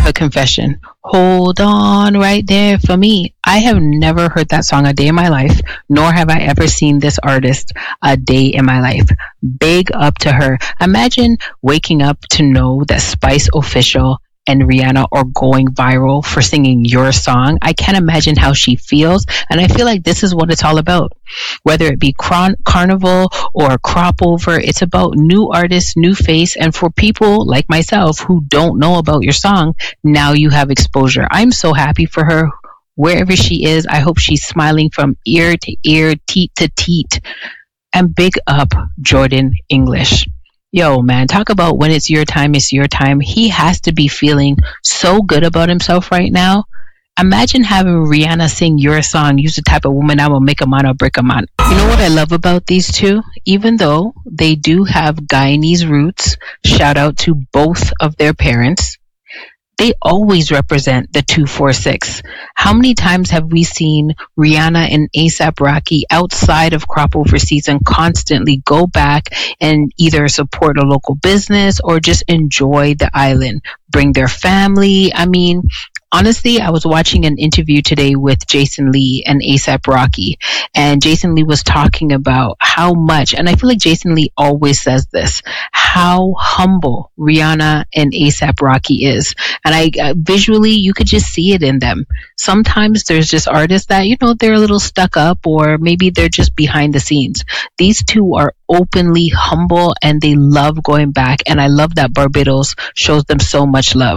have a confession. Hold on right there for me. I have never heard that song a day in my life, nor have I ever seen this artist a day in my life. Big up to her. Imagine waking up to know that Spice Official and Rihanna are going viral for singing your song. I can't imagine how she feels. And I feel like this is what it's all about. Whether it be carnival or crop over, it's about new artists, new face. And for people like myself who don't know about your song, now you have exposure. I'm so happy for her. Wherever she is, I hope she's smiling from ear to ear, teat to teat. And big up Jordan English. Yo, man, talk about when it's your time, it's your time. He has to be feeling so good about himself right now. Imagine having Rihanna sing your song, "You's the type of woman I will make a man or break a man." You know what I love about these two? Even though they do have Guyanese roots, shout out to both of their parents, they always represent the 246. How many times have we seen Rihanna and ASAP Rocky outside of crop over season constantly go back and either support a local business or just enjoy the island, bring their family? I mean, honestly, I was watching an interview today with Jason Lee and ASAP Rocky, and Jason Lee was talking about how much, and I feel like Jason Lee always says this, how humble Rihanna and ASAP Rocky is. And visually, you could just see it in them. Sometimes there's just artists that, they're a little stuck up, or maybe they're just behind the scenes. These two are openly humble and they love going back, and I love that Barbados shows them so much love.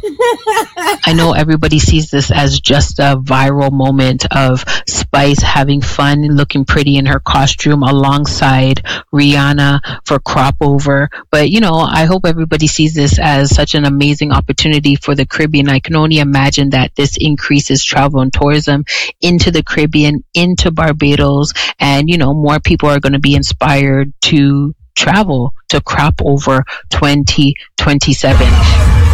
I know everybody sees this as just a viral moment of Spice having fun, looking pretty in her costume alongside Rihanna for crop over. But, I hope everybody sees this as such an amazing opportunity for the Caribbean. I can only imagine that this increases travel and tourism into the Caribbean, into Barbados, and, more people are going to be inspired to travel to crop over 2027.